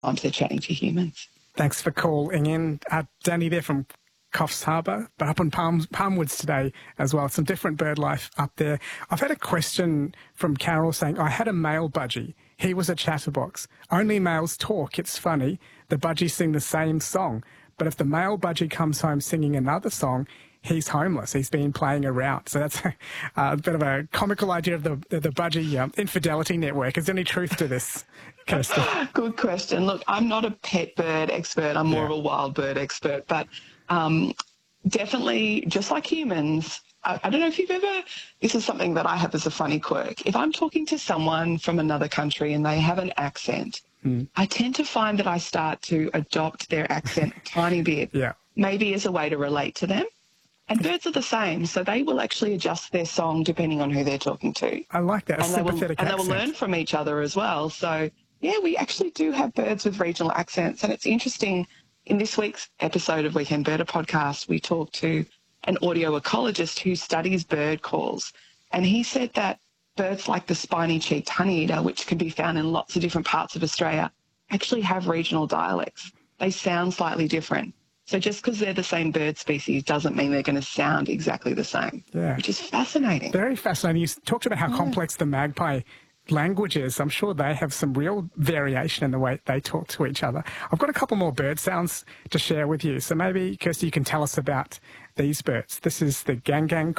Sometimes they're chatting to humans. Thanks for calling in. Danny there from Coffs Harbour, but up in Palmwoods today as well. Some different bird life up there. I've had a question from Carol saying, I had a male budgie. He was a chatterbox. Only males talk. It's funny. The budgies sing the same song. But if the male budgie comes home singing another song, he's homeless. He's been playing around. So that's a bit of a comical idea of the budgie infidelity network. Is there any truth to this, Kirsty? Good question. Look, I'm not a pet bird expert. I'm more of a wild bird expert. But definitely, just like humans, I don't know if you've ever, this is something that I have as a funny quirk. If I'm talking to someone from another country and they have an accent, I tend to find that I start to adopt their accent a tiny bit, maybe as a way to relate to them. And birds are the same, so they will actually adjust their song depending on who they're talking to. I like that, sympathetic accent. And they will learn from each other as well. So, yeah, we actually do have birds with regional accents. And it's interesting, in this week's episode of Weekend Birder podcast, we talked to an audio ecologist who studies bird calls. And he said that birds like the spiny-cheeked honeyeater, which can be found in lots of different parts of Australia, actually have regional dialects. They sound slightly different. So just because they're the same bird species doesn't mean they're going to sound exactly the same, which is fascinating. Very fascinating. You talked about how complex the magpie language is. I'm sure they have some real variation in the way they talk to each other. I've got a couple more bird sounds to share with you. So maybe, Kirsty, you can tell us about these birds. This is the gang